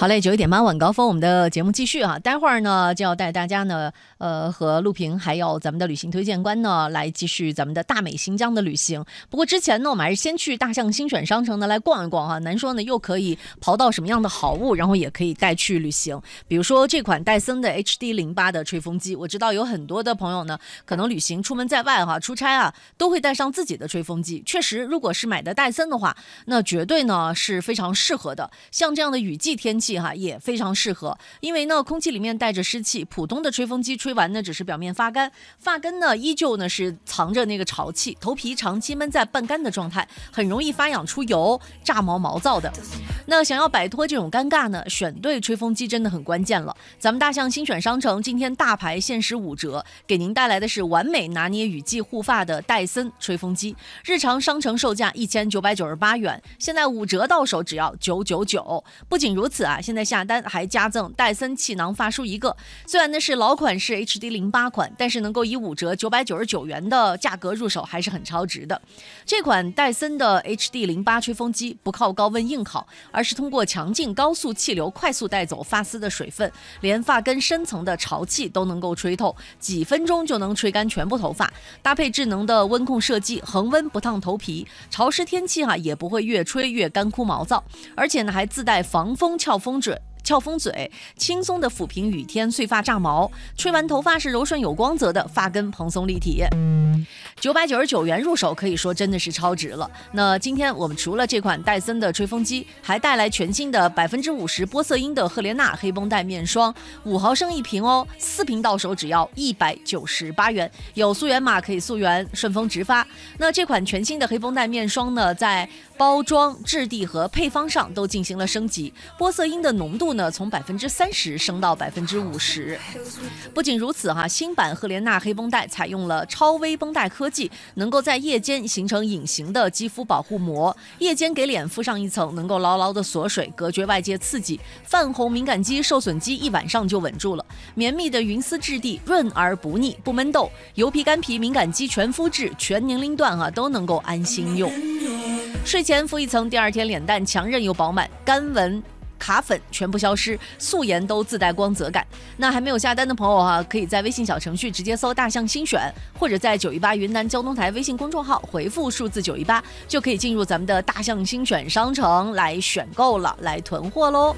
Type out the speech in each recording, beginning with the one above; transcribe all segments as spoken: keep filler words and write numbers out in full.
好嘞，九一点八晚高峰，我们的节目继续啊。待会儿呢，就要带大家呢，呃，和陆平还有咱们的旅行推荐官呢，来继续咱们的大美新疆的旅行。不过之前呢，我们还是先去大象新选商城呢来逛一逛哈。难说呢，又可以淘到什么样的好物，然后也可以带去旅行。比如说这款戴森的 H D 零八 的吹风机，我知道有很多的朋友呢，可能旅行出门在外哈，出差啊，都会带上自己的吹风机。确实，如果是买的戴森的话，那绝对呢是非常适合的。像这样的雨季天气哈，也非常适合，因为呢空气里面带着湿气，普通的吹风机吹完呢只是表面发干，发根呢依旧呢是藏着那个潮气，头皮长期闷在半干的状态，很容易发痒出油，炸毛毛躁的。那想要摆脱这种尴尬呢，选对吹风机真的很关键了。咱们大象新选商城今天大牌限时五折，给您带来的是完美拿捏雨季护发的戴森吹风机，日常商城售价一千九百九十八元，现在五折到手只要九百九十九。不仅如此啊，现在下单还加赠戴森气囊发梳一个。虽然呢是老款式 H D 零八 款，但是能够以五折九百九十九元的价格入手，还是很超值的。这款戴森的 H D 零八 吹风机不靠高温硬烤，而是通过强劲高速气流快速带走发丝的水分，连发根深层的潮气都能够吹透，几分钟就能吹干全部头发。搭配智能的温控设计，恒温不烫头皮，潮湿天气哈、啊、也不会越吹越干枯毛躁，而且呢还自带防风翘风嘴。翘风嘴轻松的抚平雨天碎发炸毛，吹完头发是柔顺有光泽的，发根蓬松立体。九百九十九元入手，可以说真的是超值了。那今天我们除了这款戴森的吹风机，还带来全新的百分之五十玻色因的赫莲娜黑绷带面霜，五毫升一瓶哦，四瓶到手只要一百九十八元，有溯源码可以溯源，顺丰直发。那这款全新的黑绷带面霜呢，在包装、质地和配方上都进行了升级，玻色因的浓度呢从百分之三十升到百分之五十。不仅如此哈，新版赫莲娜黑绷带采用了超微绷带科技，能够在夜间形成隐形的肌肤保护膜，夜间给脸敷上一层，能够牢牢的锁水，隔绝外界刺激。泛红敏感肌、受损肌一晚上就稳住了。绵密的云丝质地，润而不腻，不闷痘。油皮、干皮、敏感肌全肤质、全年龄段啊都能够安心用。睡前敷一层，第二天脸蛋强韧又饱满，干纹卡粉全部消失，素颜都自带光泽感。那还没有下单的朋友啊，可以在微信小程序直接搜大象新选，或者在九一八云南交通台微信公众号回复数字九一八，就可以进入咱们的大象新选商城来选购了，来囤货喽。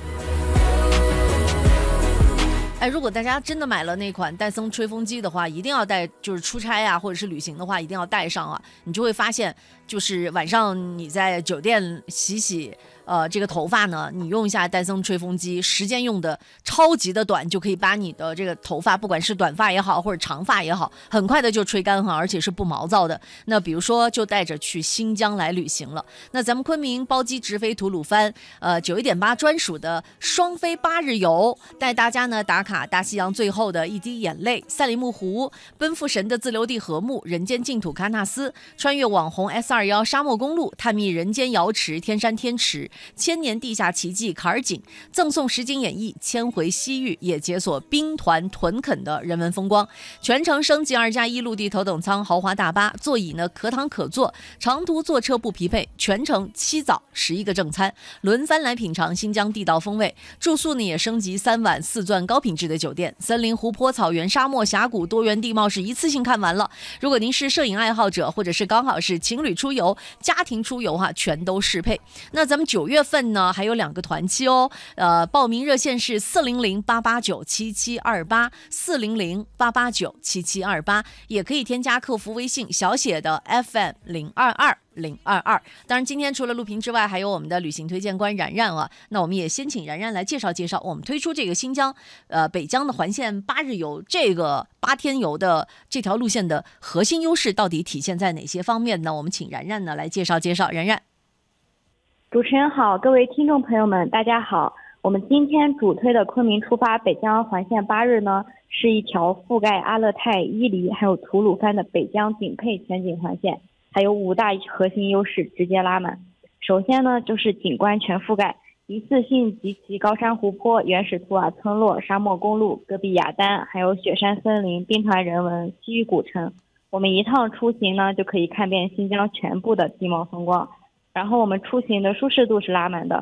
哎，如果大家真的买了那款戴森吹风机的话，一定要带，就是出差啊，或者是旅行的话，一定要带上啊。你就会发现，就是晚上你在酒店洗洗呃这个头发呢，你用一下戴森吹风机，时间用的超级的短，就可以把你的这个头发，不管是短发也好，或者长发也好，很快的就吹干哈，而且是不毛躁的。那比如说，就带着去新疆来旅行了。那咱们昆明包机直飞吐鲁番，呃，九一点八专属的双飞八日游，带大家呢打卡大西洋最后的一滴眼泪、赛里木湖、奔赴神的自留地禾木、人间净土喀纳斯，穿越网红 S 二十一 沙漠公路，探秘人间瑶池、天山天池、千年地下奇迹坎儿井，赠送实景演绎千回西域，也解锁兵团屯垦的人文风光。全程升级二加一陆地头等舱豪华大巴，座椅呢可躺可坐，长途坐车不疲惫，全程七早十一个正餐，轮番来品尝新疆地道风味。住宿呢也升级三晚四钻高品质的酒店，森林、湖泊、草原、沙漠、峡谷，多元地貌是一次性看完了。如果您是摄影爱好者，或者是刚好是情侣出游、家庭出游哈，全都适配。那咱们九月份呢还有两个团期哦，呃，报名热线是四零零八八九七七二八，四零零八八九七七二八，也可以添加客服微信小写的 F M 零二二。零二二，当然今天除了录屏之外，还有我们的旅行推荐官冉冉啊。那我们也先请冉冉来介绍介绍我们推出这个新疆呃北疆的环线八日游，这个八天游的这条路线的核心优势到底体现在哪些方面呢？我们请冉冉呢来介绍介绍。冉冉， 主持人好，各位听众朋友们，大家好。我们今天主推的昆明出发北疆环线八日呢，是一条覆盖阿勒泰、伊犁还有吐鲁番的北疆顶配全景环线。还有五大核心优势直接拉满。首先呢，就是景观全覆盖，一次性集齐高山湖泊、原始图瓦村落、沙漠公路、戈壁雅丹，还有雪山森林、兵团人文、西域古城。我们一趟出行呢，就可以看遍新疆全部的地貌风光。然后我们出行的舒适度是拉满的，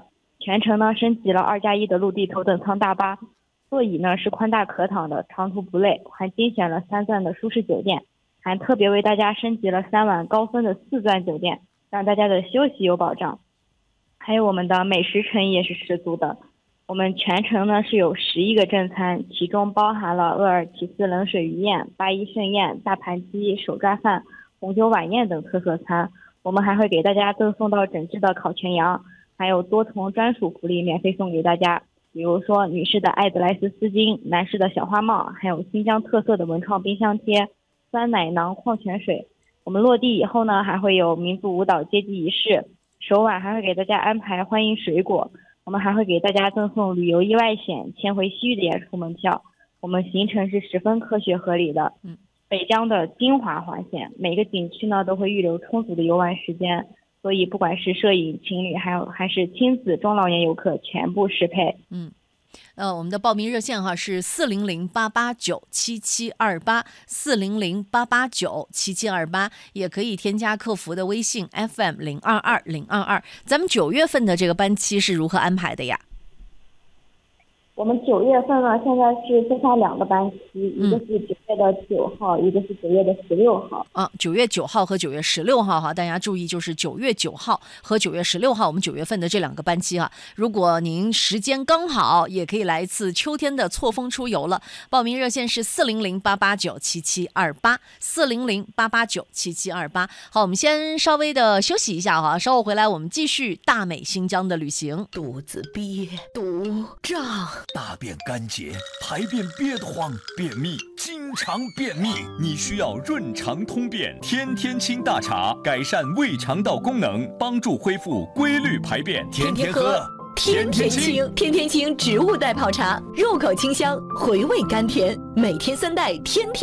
全程呢升级了二加一的陆地头等舱大巴，座椅呢是宽大可躺的，长途不累，还精选了三钻的舒适酒店，还特别为大家升级了三晚高分的四钻酒店，让大家的休息有保障。还有我们的美食诚意也是十足的，我们全程呢是有十一个正餐，其中包含了鄂尔提斯冷水鱼宴、八一盛宴、大盘鸡、手抓饭、红酒晚宴等特色餐。我们还会给大家赠送到整只的烤全羊，还有多重专属福利免费送给大家，比如说女士的爱德莱斯丝巾，男士的小花帽，还有新疆特色的文创冰箱贴、酸奶囊、矿泉水。我们落地以后呢，还会有民族舞蹈接机仪式，首晚还会给大家安排欢迎水果。我们还会给大家赠送旅游意外险、千回西域的演出门票。我们行程是十分科学合理的。 嗯， 北疆的精华环线，每个景区呢都会预留充足的游玩时间，所以不管是摄影、情侣，还有还是亲子、中老年游客，全部适配。 嗯。呃，我们的报名热线哈是四零零八八九七七二八，四零零八八九七七二八，也可以添加客服的微信 F M 零二二零二二。咱们九月份的这个班期是如何安排的呀？ 我们九月份呢，现在是分下两个班期，一个是九月的九号，一个是九月的十六号。 啊，九月九号和九月十六号哈，大家注意，就是九月九号和九月十六号，我们九月份的这两个班期哈。如果您时间刚好，也可以来一次秋天的错峰出游了。报名热线是四零零八八九七七二八，四零零八八九七七二八。好，我们先稍微的休息一下哈，稍后回来我们继续大美新疆的旅行。 肚子憋，肚胀。 大便干结，排便憋得慌，便秘，经常便秘，你需要润肠通便天天清大茶，改善胃肠道功能，帮助恢复规律排便。天天喝， 天天清，天天清植物代泡茶，入口清香，回味甘甜，每天三袋，天天。